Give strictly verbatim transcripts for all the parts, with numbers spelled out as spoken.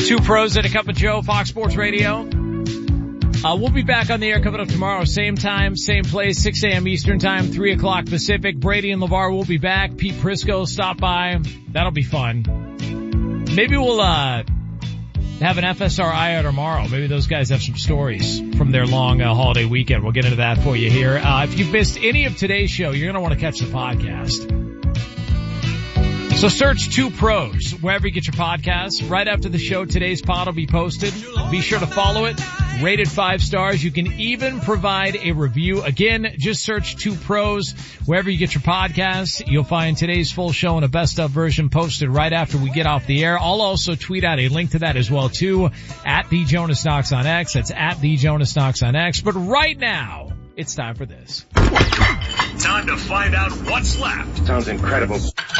Two Pros and a Cup of Joe, Fox Sports Radio. Uh, we'll be back on the air coming up tomorrow. Same time, same place, six a.m. Eastern time, three o'clock Pacific. Brady and LeVar will be back. Pete Prisco stop by. That'll be fun. Maybe we'll, uh, have an F S R I out tomorrow. Maybe those guys have some stories from their long uh, holiday weekend. We'll get into that for you here. Uh, if you've missed any of today's show, you're going to want to catch the podcast. So search Two Pros wherever you get your podcasts. Right after the show, today's pod will be posted. Be sure to follow it. Rated five stars. You can even provide a review. Again, just search Two Pros wherever you get your podcasts. You'll find today's full show in a best of version posted right after we get off the air. I'll also tweet out a link to that as well too, at The Jonas Knox on X. That's at The Jonas Knox on X. But right now, it's time for this. Time to find out what's left. Sounds incredible.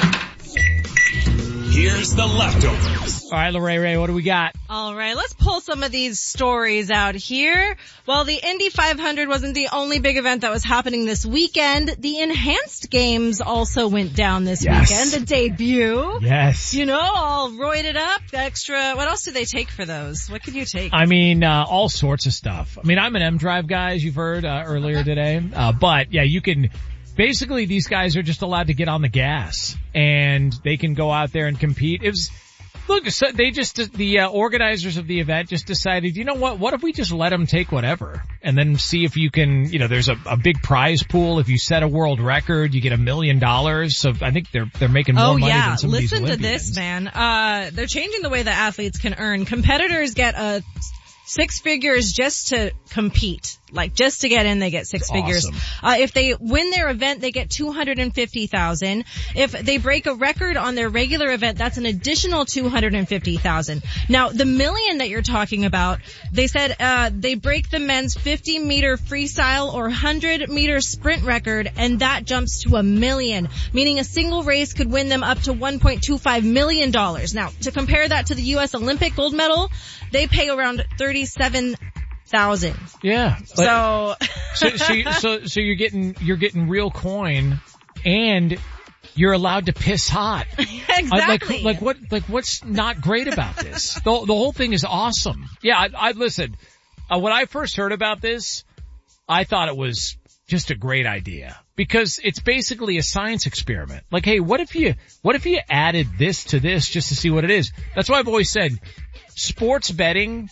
Here's the leftovers. All right, Lorraine Ray, what do we got? All right, let's pull some of these stories out here. Well, the Indy five hundred wasn't the only big event that was happening this weekend. The Enhanced Games also went down this Yes. weekend. The debut. Yes. You know, all roided up, extra. What else do they take for those? What could you take? I mean, uh, all sorts of stuff. I mean, I'm an M-Drive guy, as you've heard uh, earlier today. Uh, but yeah, you can, basically these guys are just allowed to get on the gas and they can go out there and compete. It was, look, so they just, the uh, organizers of the event just decided, you know what, what if we just let them take whatever and then see if you can, you know, there's a, a big prize pool. If you set a world record, you get a million dollars. So I think they're, they're making more oh, money yeah. than some Listen of these to Olympians. this, man. Uh, they're changing the way that athletes can earn. Competitors get a six figures just to compete. Like, just to get in, they get six That's figures. awesome. Uh, if they win their event, they get two hundred fifty thousand dollars. If they break a record on their regular event, that's an additional two hundred fifty thousand dollars. Now, the million that you're talking about, they said, uh, they break the men's fifty meter freestyle or one hundred meter sprint record, and that jumps to a million, meaning a single race could win them up to one point two five million dollars. Now, to compare that to the U S Olympic gold medal, they pay around thirty-seven thousand. Yeah. So, so, so, you, so, so you're getting, you're getting real coin and you're allowed to piss hot. exactly. Like, like what, like what's not great about this? The, the whole thing is awesome. Yeah, I, I listen, uh, when I first heard about this, I thought it was just a great idea because it's basically a science experiment. Like, hey, what if you, what if you added this to this just to see what it is? That's why I've always said sports betting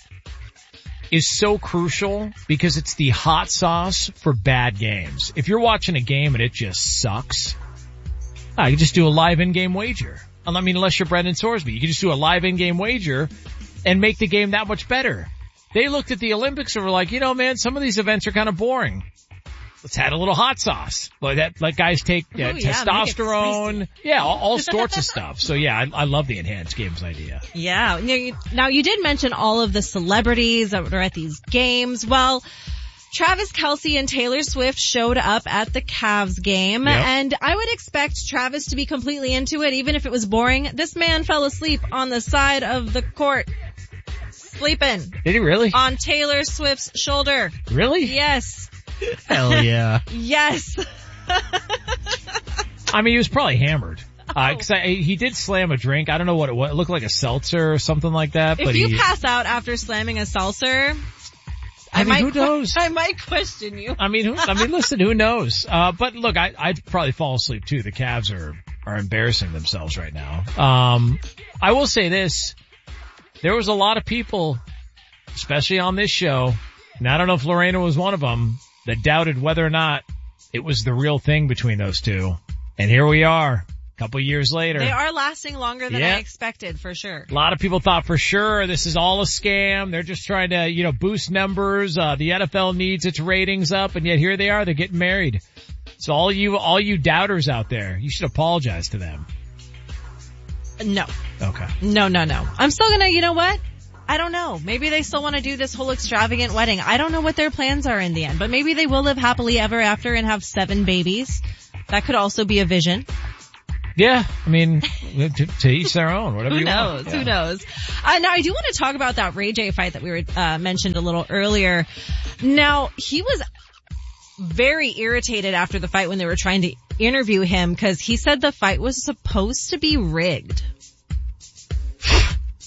is so crucial because it's the hot sauce for bad games. If you're watching a game and it just sucks, ah, you can just do a live in-game wager. I mean, unless you're Brendan Sorsby, you can just do a live in-game wager and make the game that much better. They looked at the Olympics and were like, you know, man, some of these events are kind of boring. Let's add a little hot sauce. Like that, like guys take uh, Ooh, yeah, testosterone. Yeah, all, all sorts of stuff. So yeah, I, I love the Enhanced Games idea. Yeah. Now you, now you did mention all of the celebrities that are at these games. Well, Travis Kelce and Taylor Swift showed up at the Cavs game, Yep. and I would expect Travis to be completely into it, even if it was boring. This man fell asleep on the side of the court, sleeping Did he really? on Taylor Swift's shoulder. Really? Yes. Hell yeah. Yes. I mean, he was probably hammered. Uh, cause I, he did slam a drink. I don't know what it was. It looked like a seltzer or something like that. If but you he, pass out after slamming a seltzer, I mean, might who knows? I might question you. I mean, who, I mean, listen, who knows? Uh, but look, I, I'd probably fall asleep too. The Cavs are, are embarrassing themselves right now. Um, I will say this. There was a lot of people, especially on this show, and I don't know if Lorena was one of them, that doubted whether or not it was the real thing between those two. And here we are, a couple years later. They are lasting longer than Yeah. I expected, for sure. A lot of people thought for sure this is all a scam. They're just trying to, you know, boost numbers. Uh, the N F L needs its ratings up, and yet here they are. They're getting married. So all you, all you doubters out there, you should apologize to them. No. Okay. No, no, no. I'm still gonna, you know what? I don't know. Maybe they still want to do this whole extravagant wedding. I don't know what their plans are in the end, but maybe they will live happily ever after and have seven babies. That could also be a vision. Yeah, I mean, to, to each their own, whatever Who you knows? want. Yeah. Who knows? Uh, now, I do want to talk about that Ray J fight that we were uh, mentioned a little earlier. Now, he was very irritated after the fight when they were trying to interview him because he said the fight was supposed to be rigged.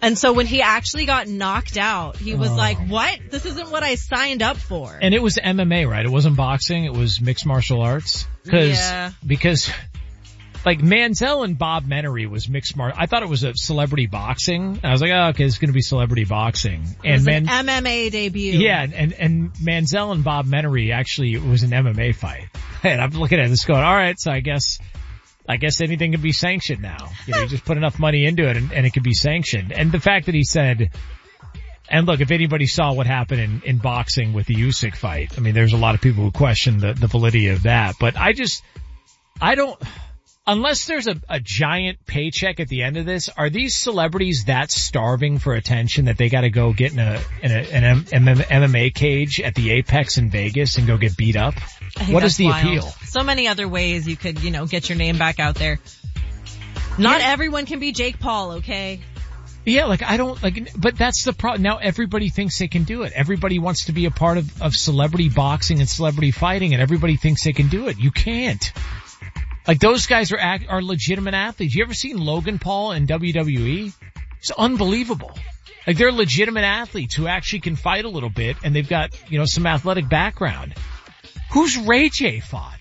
And so when he actually got knocked out, he was Oh. like, what? This isn't what I signed up for. And it was M M A, right? It wasn't boxing. It was mixed martial arts. Cause, Yeah. Because, like, Manziel and Bob Menery was mixed martial. I thought it was a celebrity boxing. I was like, oh, okay, it's going to be celebrity boxing. It And was Man- an M M A debut. yeah, and, and Manziel and Bob Menery actually, it was an M M A fight. And I'm looking at this going, all right, so I guess, I guess anything can be sanctioned now. You know, you just put enough money into it and, and it can be sanctioned. And the fact that he said, and look, if anybody saw what happened in, in boxing with the Usyk fight, I mean, there's a lot of people who question the, the validity of that. But I just, I don't, unless there's a, a giant paycheck at the end of this, are these celebrities that starving for attention that they gotta go get in a, in a, an M- M- M M A cage at the Apex in Vegas and go get beat up? I think What that's is the wild. appeal? So many other ways you could, you know, get your name back out there. Not Yeah. everyone can be Jake Paul, okay? Yeah, like I don't like, but that's the problem. Now everybody thinks they can do it. Everybody wants to be a part of, of celebrity boxing and celebrity fighting, and everybody thinks they can do it. You can't. Like those guys are act, are legitimate athletes. You ever seen Logan Paul in W W E? It's unbelievable. Like they're legitimate athletes who actually can fight a little bit, and they've got, you know, some athletic background. Who's Ray J fought?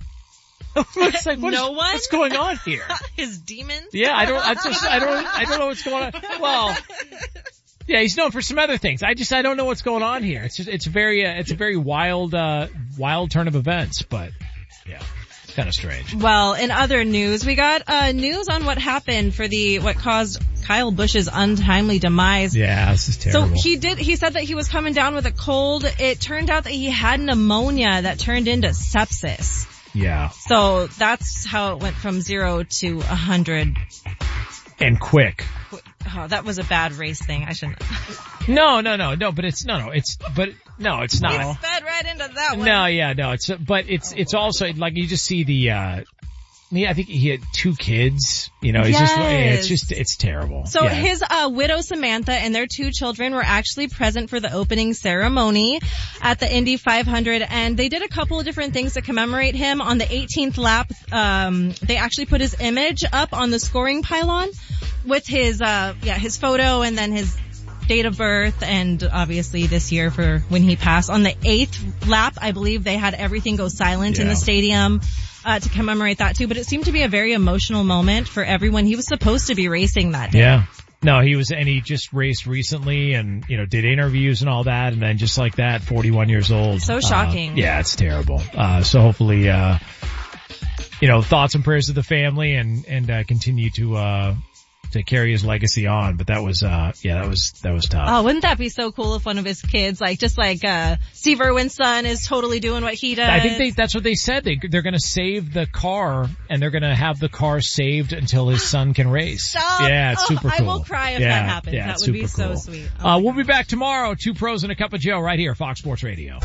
It's like, what No is- one? What's going on here? His demons? Yeah, I don't, I just, I don't, I don't know what's going on. Well, yeah, he's known for some other things. I just, I don't know what's going on here. It's just, it's very, uh, it's a very wild, uh, wild turn of events, but yeah, it's kind of strange. Well, in other news, we got, uh, news on what happened for the, what caused Kyle Busch's untimely demise. Yeah, this is terrible. So he did, he said that he was coming down with a cold. It turned out that he had pneumonia that turned into sepsis. Yeah. So that's how it went from zero to a hundred. And quick. Oh, that was a bad race thing. I shouldn't. No, no, no, no, but it's, no, no, it's, but, no, it's We not. sped right into that one. No, yeah, no, it's, but it's, it's also, like, you just see the, uh, yeah, I think he had two kids, you know, he's just, Yes. it's just, it's terrible. So Yeah. his uh, widow Samantha and their two children were actually present for the opening ceremony at the Indy five hundred, and they did a couple of different things to commemorate him. On the eighteenth lap, um, they actually put his image up on the scoring pylon with his, uh, yeah, his photo and then his date of birth, and obviously this year for when he passed. On the eighth lap, I believe they had everything go silent in Yeah. the stadium. Uh, to commemorate that too, but it seemed to be a very emotional moment for everyone. He was supposed to be racing that day. Yeah. No, he was, and he just raced recently and, you know, did interviews and all that, and then just like that, forty-one years old. So shocking. Uh, yeah, it's terrible. Uh, so hopefully, uh, you know, thoughts and prayers to the family and, and, uh, continue to, uh, to carry his legacy on. But that was, uh, yeah, that was, that was tough. Oh, wouldn't that be so cool if one of his kids, like, just like, uh, Steve Irwin's son is totally doing what he does? I think they, that's what they said. They, they're gonna save the car and they're gonna have the car saved until his son can race. Stop. Yeah, it's Oh, super I cool. will cry if yeah, that happens. Yeah, that it's would be super cool. so sweet. Oh Uh, my we'll God. be back tomorrow. Two pros and a cup of Joe right here, Fox Sports Radio.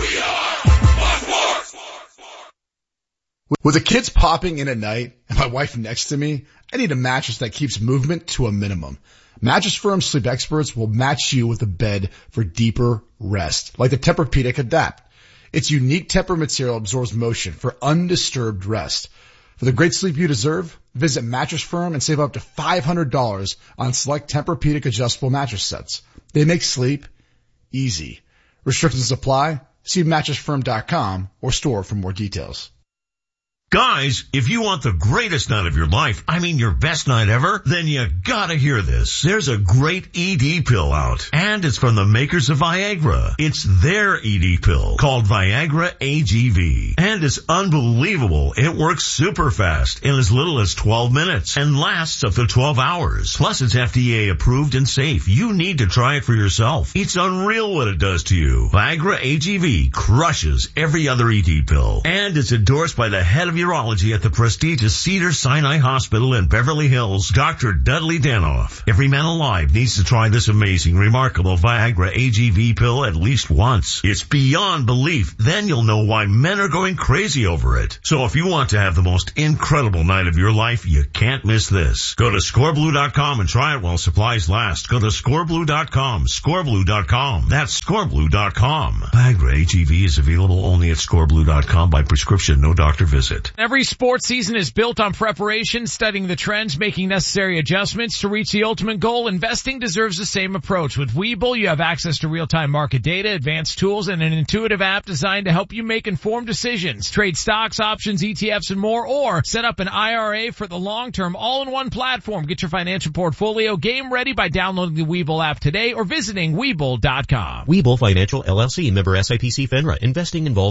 With the kids popping in at night and my wife next to me, I need a mattress that keeps movement to a minimum. Mattress Firm sleep experts will match you with a bed for deeper rest, like the Tempur-Pedic Adapt. Its unique Tempur material absorbs motion for undisturbed rest. For the great sleep you deserve, visit Mattress Firm and save up to five hundred dollars on select Tempur-Pedic adjustable mattress sets. They make sleep easy. Restrictions apply. See mattress firm dot com or store for more details. Guys, if you want the greatest night of your life, I mean your best night ever, then you gotta hear this. There's a great E D pill out, and it's from the makers of Viagra. It's their E D pill called Viagra A G V, and it's unbelievable. It works super fast in as little as twelve minutes and lasts up to twelve hours. Plus, it's F D A approved and safe. You need to try it for yourself. It's unreal what it does to you. Viagra A G V crushes every other E D pill, and it's endorsed by the head of urology at the prestigious Cedars-Sinai Hospital in Beverly Hills, Doctor Dudley Danoff. Every man alive needs to try this amazing, remarkable Viagra A G V pill at least once. It's beyond belief. Then you'll know why men are going crazy over it. So if you want to have the most incredible night of your life, you can't miss this. Go to score blue dot com and try it while supplies last. Go to score blue dot com, score blue dot com. That's score blue dot com. Viagra A G V is available only at score blue dot com by prescription, no doctor visit. account. Every sports season is built on preparation, studying the trends, making necessary adjustments to reach the ultimate goal. Investing deserves the same approach. With Webull, you have access to real-time market data, advanced tools, and an intuitive app designed to help you make informed decisions. Trade stocks, options, E T Fs, and more, or set up an I R A for the long term, all in one platform. Get your financial portfolio game ready by downloading the Webull app today or visiting Webull dot com. Webull Financial L L C, member S I P C FINRA. Investing involves